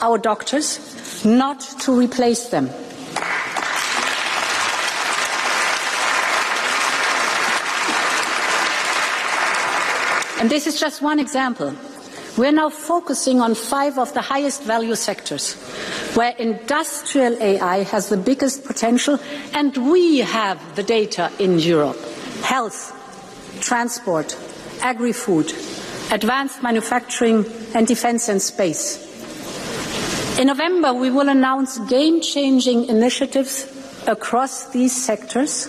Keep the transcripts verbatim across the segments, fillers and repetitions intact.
our doctors, not to replace them. And this is just one example. We're now focusing on five of the highest value sectors, where industrial A I has the biggest potential, and we have the data in Europe. Health, transport, agri-food, advanced manufacturing, and defence and space. In November, we will announce game-changing initiatives across these sectors.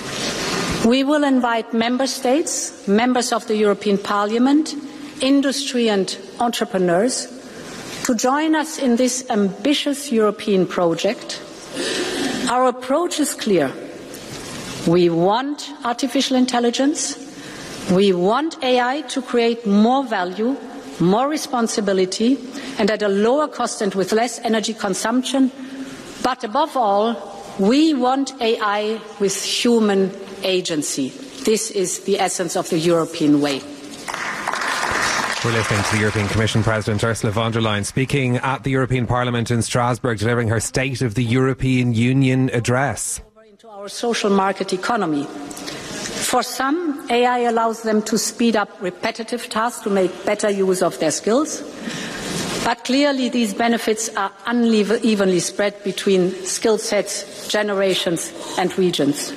We will invite member states, members of the European Parliament, industry and entrepreneurs to join us in this ambitious European project. Our approach is clear. We want artificial intelligence. We want A I to create more value, more responsibility, and at a lower cost and with less energy consumption. But above all, we want A I with human agency. This is the essence of the European way. We're listening to the European Commission President Ursula von der Leyen speaking at the European Parliament in Strasbourg, delivering her State of the European Union address. Into our social market economy. For some, A I allows them to speed up repetitive tasks to make better use of their skills. But clearly these benefits are unevenly spread between skill sets, generations and regions.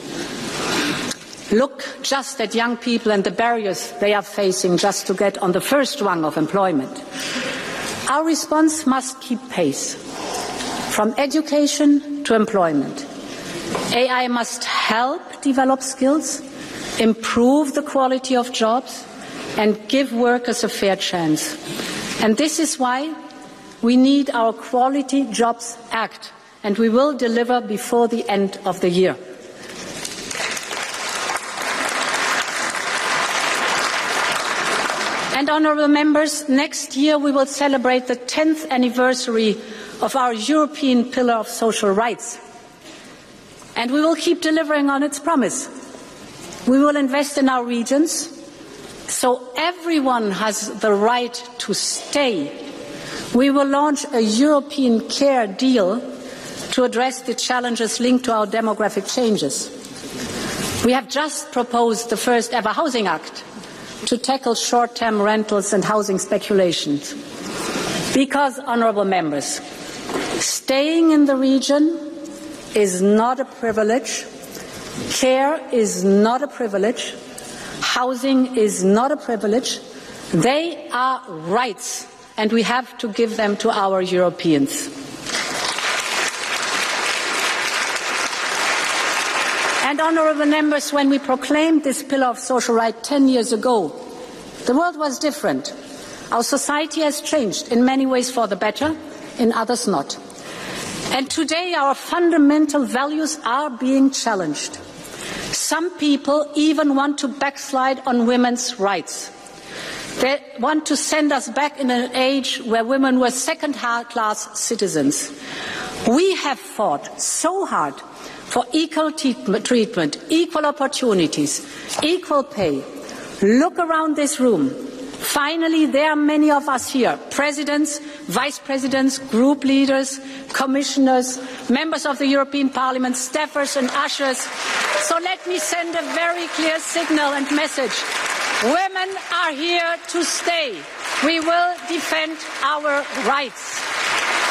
Look just at young people and the barriers they are facing just to get on the first rung of employment. Our response must keep pace, from education to employment. A I must help develop skills, improve the quality of jobs, and give workers a fair chance. And this is why we need our Quality Jobs Act, and we will deliver before the end of the year. And honourable members, next year we will celebrate the tenth anniversary of our European Pillar of Social Rights. And we will keep delivering on its promise. We will invest in our regions so everyone has the right to stay. We will launch a European Care Deal to address the challenges linked to our demographic changes. We have just proposed the first ever Housing Act to tackle short-term rentals and housing speculations. Because, honourable members, staying in the region is not a privilege, care is not a privilege, housing is not a privilege. They are rights, and we have to give them to our Europeans. And honourable members, when we proclaimed this pillar of social rights ten years ago, the world was different. Our society has changed in many ways for the better, in others not. And today our fundamental values are being challenged. Some people even want to backslide on women's rights. They want to send us back in an age where women were second-class citizens. We have fought so hard for equal treatment, equal opportunities, equal pay. Look around this room. Finally, there are many of us here, presidents, vice presidents, group leaders, commissioners, members of the European Parliament, staffers and ushers. So let me send a very clear signal and message. Women are here to stay. We will defend our rights.